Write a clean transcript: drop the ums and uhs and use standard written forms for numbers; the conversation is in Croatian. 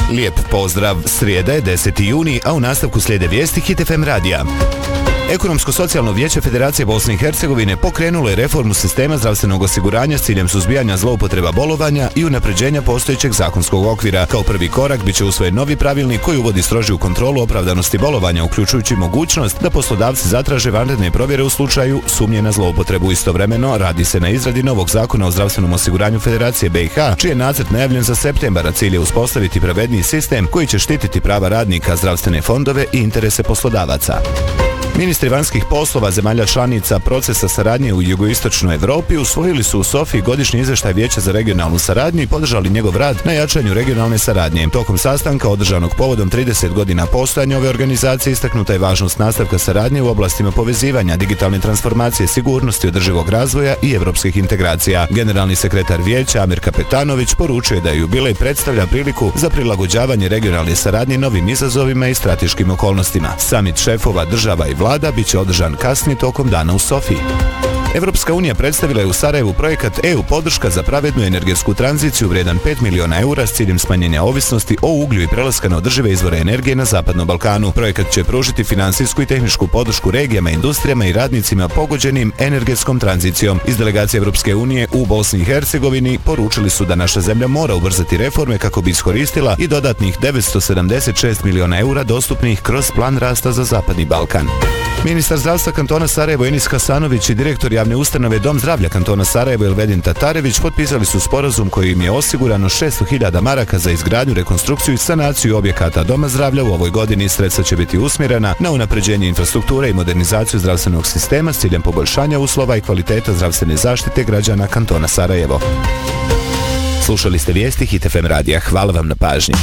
Lijep pozdrav, srijeda je 10. juni, a u nastavku slijede vijesti Hit FM radija. Ekonomsko-socijalno vijeće Federacije Bosne i Hercegovine pokrenulo je reformu sistema zdravstvenog osiguranja s ciljem suzbijanja zloupotreba bolovanja i unapređenja postojećeg zakonskog okvira. Kao prvi korak biće usvojen novi pravilnik koji uvodi strožiju kontrolu opravdanosti bolovanja, uključujući mogućnost da poslodavci zatraže vanredne provjere u slučaju sumnje na zloupotrebu. Istovremeno radi se na izradi novog zakona o zdravstvenom osiguranju Federacije BiH, čiji je nacrt najavljen za septembar, a cilj je uspostaviti pravedniji sistem koji će štititi prava radnika, zdravstvene fondove i interese poslodavaca. Ministri vanjskih poslova zemalja članica procesa saradnje u jugoistočnoj Evropi usvojili su u Sofiji godišnji izvještaj Vijeća za regionalnu saradnju i podržali njegov rad na jačanju regionalne saradnje. Tokom sastanka održanog povodom 30 godina postojanja ove organizacije istaknuta je važnost nastavka saradnje u oblastima povezivanja, digitalne transformacije, sigurnosti, održivog razvoja i evropskih integracija. Generalni sekretar Vijeća Amir Kapetanović poručuje da jubilej predstavlja priliku za prilagođavanje regionalne saradnje novim izazovima i strateškim okolnostima. Samit šefova država i vlada biće održan kasnije tokom dana u Sofiji. Evropska unija predstavila je u Sarajevu projekat EU podrška za pravednu energetsku tranziciju vrijedan 5 miliona eura s ciljem smanjenja ovisnosti o uglju i prelaska na održive izvore energije na Zapadnom Balkanu. Projekat će pružiti finansijsku i tehničku podršku regijama, industrijama i radnicima pogođenim energetskom tranzicijom. Iz delegacije Evropske unije u Bosni i Hercegovini poručili su da naša zemlja mora ubrzati reforme kako bi iskoristila i dodatnih 976 miliona eura dostupnih kroz plan rasta za Zapadni Balkan. Ministar zdravstva kantona Sarajevo Enis Hasanović i direktor javne ustanove Dom zdravlja kantona Sarajevo Elvedin Tatarević potpisali su sporazum kojim je osigurano 600.000 maraka za izgradnju, rekonstrukciju i sanaciju objekata Doma zdravlja u ovoj godini. Sredstva će biti usmjerena na unapređenje infrastrukture i modernizaciju zdravstvenog sistema s ciljem poboljšanja uslova i kvaliteta zdravstvene zaštite građana kantona Sarajevo. Slušali ste vijesti Hit FM radija. Hvala vam na pažnji.